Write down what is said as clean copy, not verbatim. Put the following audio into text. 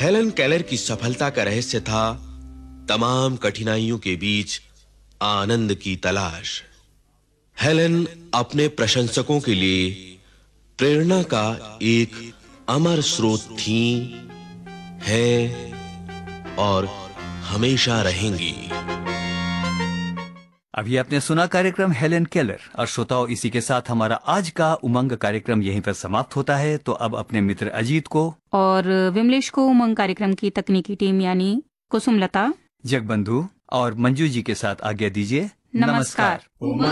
Helen Keller की सफलता का रहस्य था तमाम कठिनाइयों के बीच आनंद की तलाश। हेलन अपने प्रशंसकों के लिए प्रेरणा का एक अमर स्रोत थी, हैं और हमेशा रहेंगी। अभी आपने सुना कार्यक्रम हेलन केलर। और श्रोताओं, इसी के साथ हमारा आज का उमंग कार्यक्रम यहीं पर समाप्त होता है। तो अब अपने मित्र अजीत को और विमलेश को उमंग कार्यक्रम की तकनीकी टीम यानी कुसुमलता, जगबंधु और मंजू जी के साथ आज्ञा दीजिए। नमस्कार।